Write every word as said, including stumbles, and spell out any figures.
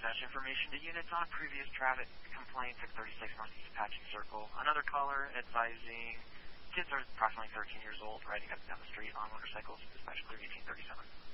dispatch information to units on previous traffic complaints at thirty-six Northeast Apache Circle. Another caller advising kids are approximately thirteen years old riding up and down the street on motorcycles. Dispatch clear eighteen thirty-seven.